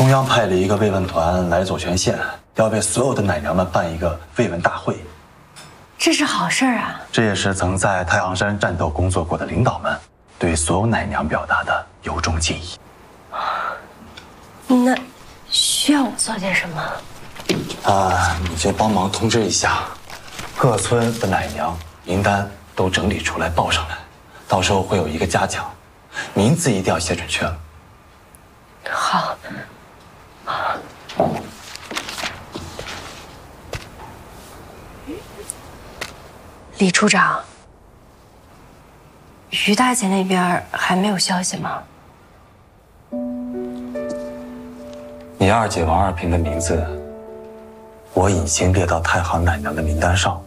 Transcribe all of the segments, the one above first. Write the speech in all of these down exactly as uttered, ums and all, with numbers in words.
中央派了一个慰问团来左权县，要为所有的奶娘们办一个慰问大会。 这是好事啊！ 这也是曾在太行山战斗工作过的领导们对所有奶娘表达的由衷敬意。 那需要我做点什么？ 啊，你就帮忙通知一下，各村的奶娘名单都整理出来报上来，到时候会有一个嘉奖，名字一定要写准确了。 好。李处长，于大姐那边还没有消息吗？ 你二姐王二平的名字，我已经列到太行奶娘的名单上。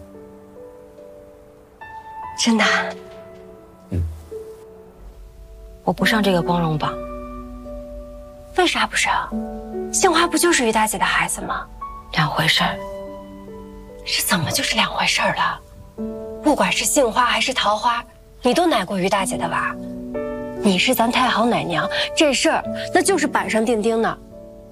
真的？ 嗯。 我不上这个光荣榜。为啥不上？杏花不就是于大姐的孩子吗？两回事儿。这怎么就是两回事儿了？不管是杏花还是桃花，你都奶过于大姐的娃。你是咱太行奶娘，这事儿那就是板上钉钉的。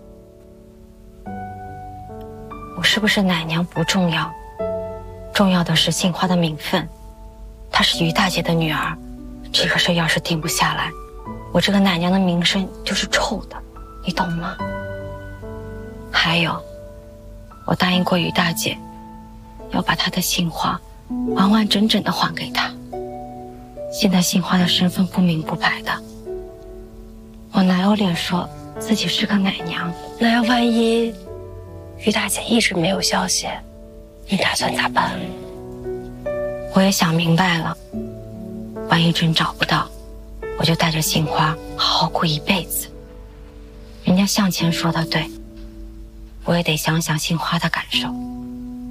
我是不是奶娘不重要，重要的是杏花的名分。她是于大姐的女儿，这个事要是定不下来，我这个奶娘的名声就是臭的，你懂吗？还有，我答应过于大姐，要把她的杏花完完整整的还给她。现在杏花的身份不明不白的，我哪有脸说自己是个奶娘？ 那要万一于大姐一直没有消息，你打算咋办？ 我也想明白了，万一真找不到，我就带着杏花好好过一辈子。人家向前说的对，我也得想想杏花的感受。